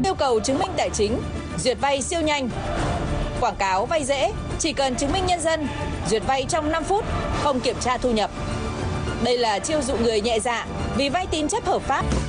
yêu cầu chứng minh tài chính, duyệt vay siêu nhanh. Quảng cáo vay dễ, chỉ cần chứng minh nhân dân, duyệt vay trong 5 phút, không kiểm tra thu nhập. Đây là chiêu dụ người nhẹ dạ vì vay tín chấp hợp pháp.